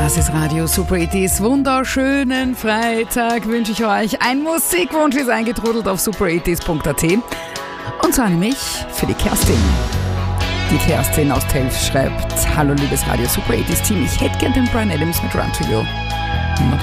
Das ist Radio Super 80s. Wunderschönen Freitag wünsche ich euch. Ein Musikwunsch ist eingetrudelt auf super80s.at. Und zwar nämlich für die Kerstin. Die Kerstin aus Telfs schreibt: Hallo liebes Radio Super 80s Team, ich hätte gern den Bryan Adams mit Run to You.